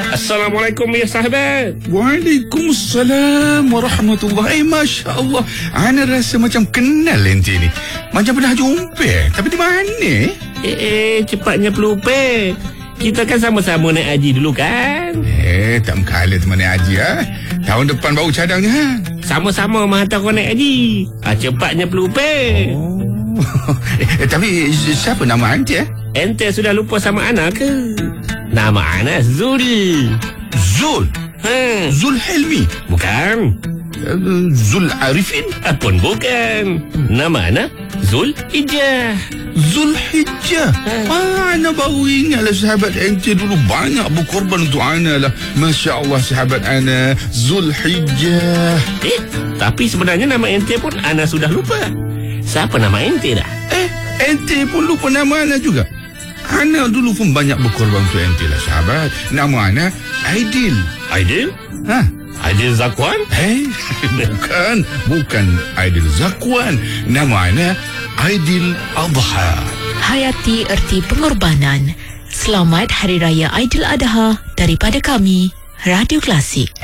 Assalamualaikum ya sahabat. Waalaikumsalam warahmatullahi. Masya Allah, ana rasa macam kenal ente ni. Macam pernah jumpa. Tapi di mana? Cepatnya pelupa. Kita kan sama-sama naik haji dulu kan? Tak mengkala teman naik haji Tahun depan baru cadangnya Sama-sama menghantar kau naik haji. Cepatnya pelupa. Tapi siapa nama ente? Ente sudah lupa sama Ana ke? Nama Ana Zul. Zul? Zul Helmi? Bukan. Zul Arifin? Pun bukan. Nama Ana Zul Hijjah. Zul Hijjah? Ana baru ingatlah sahabat ente dulu banyak berkorban untuk Ana lah. Masya Allah sahabat Ana Zul Hijjah. Tapi sebenarnya nama ente pun Ana sudah lupa. Siapa nama ente dah? Ente pun lupa nama Ana juga? Ana dulu pun banyak berkorban untuk ente lah sahabat. Nama Ana Aidil. Aidil? Aidil Zakwan? Bukan Aidil Zakwan. Nama Ana Aidil Adha. Hayati erti pengorbanan. Selamat Hari Raya Aidil Adha daripada kami, Radio Klasik.